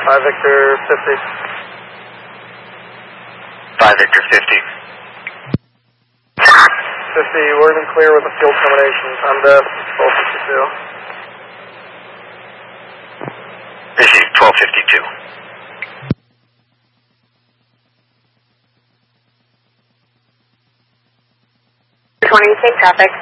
5 Victor 50. 5 Victor 50. 50, word and clear with the fuel termination. I'm deaf, 1252. Receive 1252. 20, take traffic.